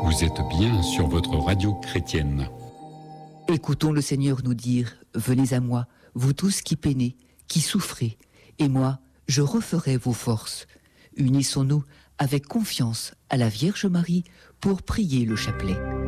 Vous êtes bien sur votre radio chrétienne. Écoutons le Seigneur nous dire « Venez à moi, vous tous qui peinez, qui souffrez, et moi, je referai vos forces. » Unissons-nous avec confiance à la Vierge Marie pour prier le chapelet.